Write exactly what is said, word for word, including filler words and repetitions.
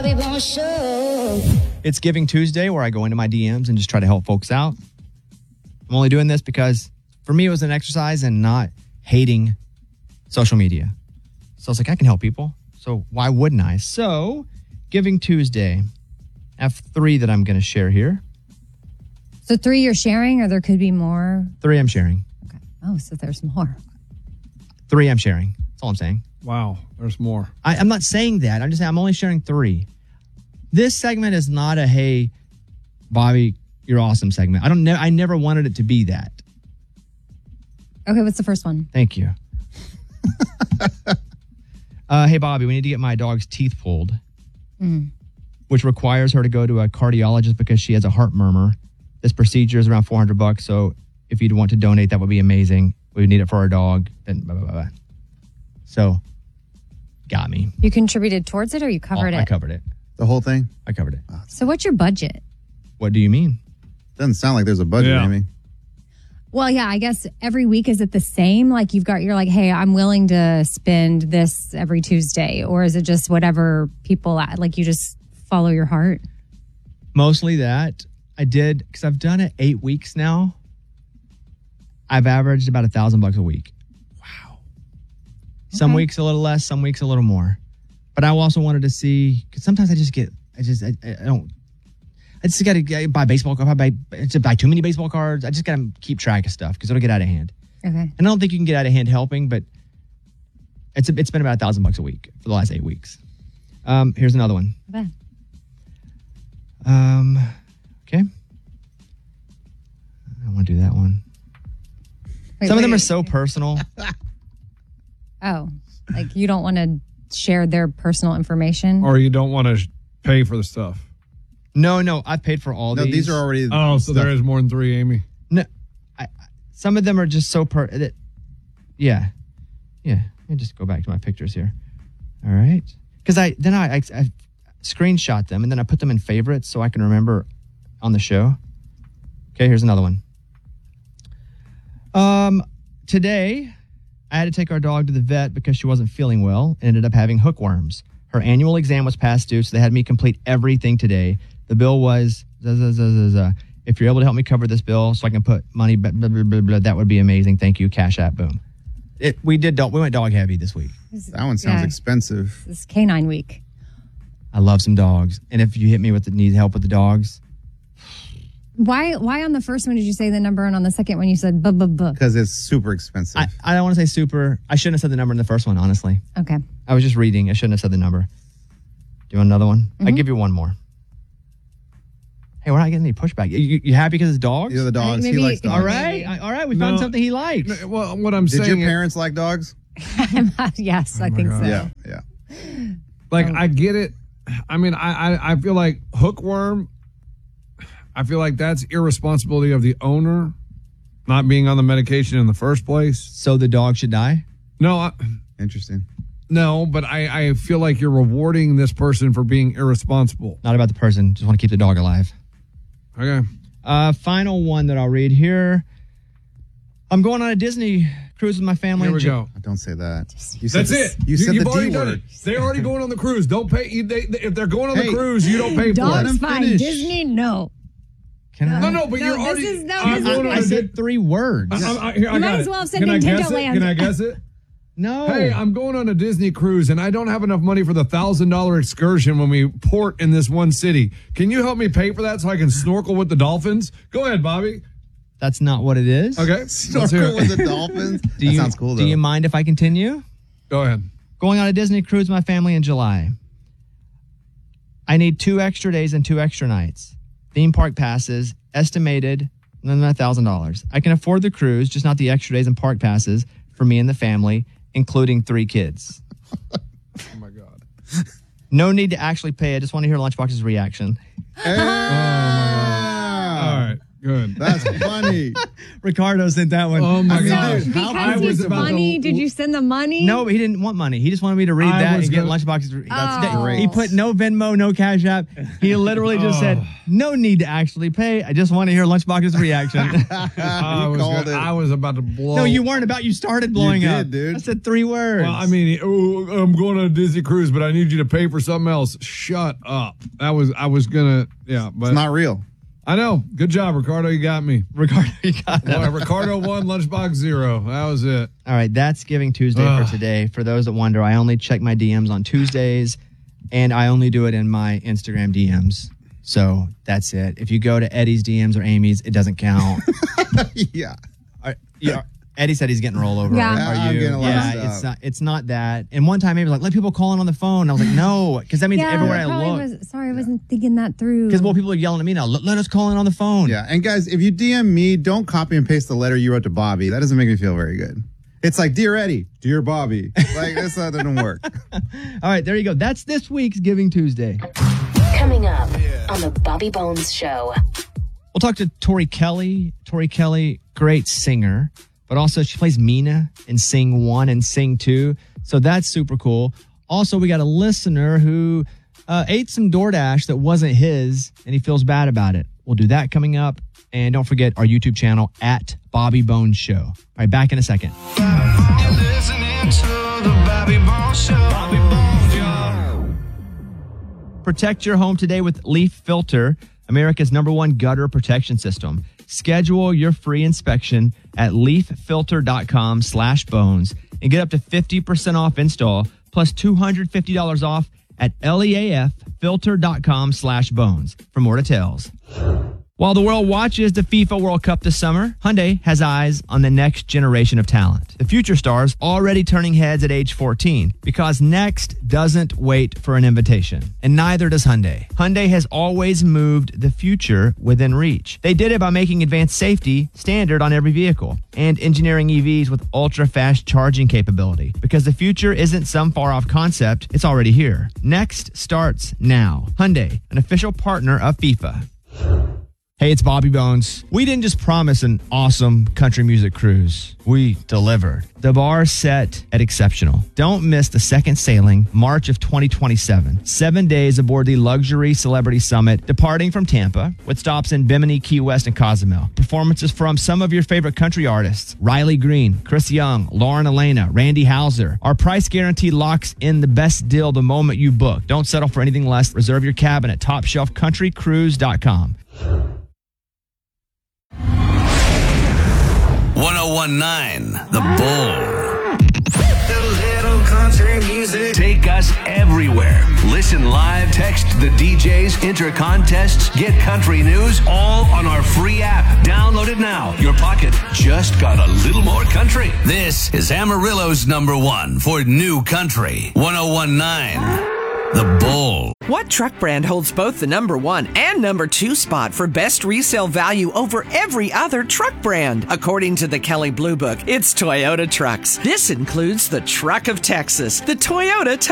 Bobby Bones Show. It's Giving Tuesday, where I go into my D Ms and just try to help folks out. I'm only doing this because for me it was an exercise and not hating social media. So I was like, I can help people. So why wouldn't I? So Giving Tuesday, I have three that I'm going to share here. So three you're sharing, or there could be more? Three I'm sharing. Okay. Oh, so there's more. Three I'm sharing. That's all I'm saying. Wow, there's more. I, I'm not saying that. I'm just saying I'm only sharing three. This segment is not a, hey, Bobby, you're awesome segment. I don't. Ne- I never wanted it to be that. Okay, what's the first one? Thank you. uh, hey, Bobby, we need to get my dog's teeth pulled, Mm. which requires her to go to a cardiologist because she has a heart murmur. This procedure is around four hundred bucks. So if you'd want to donate, that would be amazing. We would need it for our dog. And blah, blah, blah, blah. So, got me. You contributed towards it, or you covered oh, it? I covered it. The whole thing? I covered it. So what's your budget? What do you mean? Doesn't sound like there's a budget, Yeah. Amy. Well, yeah, I guess every week, is it the same? Like you've got, you're like, hey, I'm willing to spend this every Tuesday, or is it just whatever people, like you just follow your heart? Mostly that. I did, because I've done it eight weeks now. I've averaged about a thousand bucks a week. Wow. Some Okay. weeks a little less, some weeks a little more. But I also wanted to see, because sometimes I just get, I just, I, I don't, I just got to buy baseball cards. I buy, I just buy too many baseball cards. I just got to keep track of stuff because it'll get out of hand. Okay. And I don't think you can get out of hand helping, but it's it's been about a thousand bucks a week for the last eight weeks. Um, here's another one. Okay. Um, okay. I want to do that one. Wait, Some of them wait. are so personal. Oh, like you don't want to share their personal information? Or you don't want to sh- pay for the stuff. No, no, I've paid for all No, these. these are already. Oh, so stuff. there is more than three, Amy. No, I, I- some of them are just so per. That, yeah, yeah. Let me just go back to my pictures here. All right, because I then I, I I screenshot them and then I put them in favorites so I can remember on the show. Okay, here's another one. Um, today I had to take our dog to the vet because she wasn't feeling well and ended up having hookworms. Her annual exam was past due, so they had me complete everything today. The bill was, zah, zah, zah, zah, zah. If you're able to help me cover this bill so I can put money, blah, blah, blah, blah, blah, that would be amazing. Thank you. Cash app, boom. It, we did, dog, we went dog heavy this week. That one sounds Yeah. expensive. This is canine week. I love some dogs. And if you hit me with the need help with the dogs, Why Why on the first one did you say the number, and on the second one you said buh, buh, buh? Because it's super expensive. I, I don't want to say super. I shouldn't have said the number in the first one, honestly. Okay. I was just reading. I shouldn't have said the number. Do you want another one? Mm-hmm. I'll give you one more. Hey, we're not getting any pushback. You, you, you happy because it's dogs? You're the dogs. Maybe- he likes dogs. All right. I- All right. We found No. something he likes. No, well, what I'm Did saying your is, parents like dogs? Yes, I my think God. so. Yeah, yeah. like, I get it. I mean, I, I, I feel like hookworm, I feel like that's irresponsibility of the owner not being on the medication in the first place. So the dog should die? No, I, Interesting. no, but I, I feel like you're rewarding this person for being irresponsible. Not about the person. Just want to keep the dog alive. Okay. Uh, final one that I'll read here. I'm going on a Disney cruise with my family. Here we in Ju- go. Don't say that. You said That's the, it. You said you've the already D done word. it. They're already going on the cruise. Don't pay. You, they, they- if they're going on Hey. the cruise, you don't pay for Dogs it. fine. finish. Disney, no. Can I? No, no, but No, you're this already. is- no, I'm this going is- on I a said three words. I, I, here, I You might got as it. well have said Can I Nintendo guess it? Land. Can I guess it? No. Hey, I'm going on a Disney cruise and I don't have enough money for the thousand dollar excursion when we port in this one city. Can you help me pay for that so I can snorkel with the dolphins? Go ahead, Bobby. That's not what it is. Okay, let's hear Snorkel it. with the dolphins. Do that you, sounds cool, though. Do you mind if I continue? Go ahead. Going on a Disney cruise with my family in July. I need two extra days and two extra nights. Theme park passes, estimated one thousand dollars. I can afford the cruise, just not the extra days and park passes for me and the family, including three kids. Oh my God. No need to actually pay. I just want to hear Lunchbox's reaction. Oh my God. All right. Good. That's funny. Ricardo sent that one. Oh my I mean, God. dude, how Because I was he's about to- funny, did you send the money? No, but he didn't want money. He just wanted me to read I that was and get gonna- lunchboxes. That's Oh. great. He put no Venmo, no Cash App. He literally just Oh. said, no need to actually pay. I just want to hear Lunchbox's reaction. I, You was called gonna- it. I was about to blow. No, you weren't about. You started blowing did, up. dude. I said three words. Well, I mean, oh, I'm going on a Disney cruise, but I need you to pay for something else. Shut up. That was, I was going to, yeah, but It's not real. I know. Good job, Ricardo. You got me. Ricardo, you got that. Boy, Ricardo won, Lunchbox zero. That was it. All right, that's Giving Tuesday Ugh. for today. For those that wonder, I only check my D Ms on Tuesdays, and I only do it in my Instagram D Ms. So that's it. If you go to Eddie's D Ms or Amy's, it doesn't count. Yeah. Are, yeah, Eddie said he's getting rollover. Yeah. Are, Yeah, are I'm you? getting a lot of yeah, stuff. it's not. It's not that. And one time, Amy was like, "Let people call in on the phone." I was like, "No," because that means Yeah, everywhere I I probably look. was, sorry, I wasn't thinking that through. Because well, people are yelling at me now. Let, let us call in on the phone. Yeah. And guys, if you D M me, don't copy and paste the letter you wrote to Bobby. That doesn't make me feel very good. It's like, Dear Eddie, Dear Bobby. Like, this uh, doesn't work. All right, there you go. That's this week's Giving Tuesday. Coming up on the Bobby Bones Show. We'll talk to Tori Kelly. Tori Kelly, great singer, but also she plays Mina in Sing One and Sing Two. So that's super cool. Also, we got a listener who uh, ate some DoorDash that wasn't his, and he feels bad about it. We'll do that coming up. And don't forget our YouTube channel at Bobby Bones Show. All right, back in a second. You're listening to the Bobby Bones Show. Bobby Bones Show. Protect your home today with Leaf Filter, America's number one gutter protection system. Schedule your free inspection at leaffilter.com slash bones and get up to fifty percent off install plus two hundred fifty dollars off at leaffilter.com slash bones for more details. While the world watches the FIFA World Cup this summer, Hyundai has eyes on the next generation of talent. The future stars already turning heads at age fourteen because Next doesn't wait for an invitation, and neither does Hyundai. Hyundai has always moved the future within reach. They did it by making advanced safety standard on every vehicle and engineering E Vs with ultra-fast charging capability because the future isn't some far-off concept, it's already here. Next starts now. Hyundai, an official partner of FIFA. Hey, it's Bobby Bones. We didn't just promise an awesome country music cruise. We delivered. The bar set at exceptional. Don't miss the second sailing, March of twenty twenty-seven. Seven days aboard the Luxury Celebrity Summit, departing from Tampa, with stops in Bimini, Key West, and Cozumel. Performances from some of your favorite country artists. Riley Green, Chris Young, Lauren Elena, Randy Houser. Our price guarantee locks in the best deal the moment you book. Don't settle for anything less. Reserve your cabin at top shelf country cruise dot com. one oh one point nine The Bull. The little country music. Take us everywhere. Listen live, text the D Js, enter contests, get country news, all on our free app. Download it now. Your pocket just got a little more country. This is Amarillo's number one for new country. one oh one point nine The Bull. What truck brand holds both the number one and number two spot for best resale value over every other truck brand? According to the Kelley Blue Book, it's Toyota Trucks. This includes the Truck of Texas, the Toyota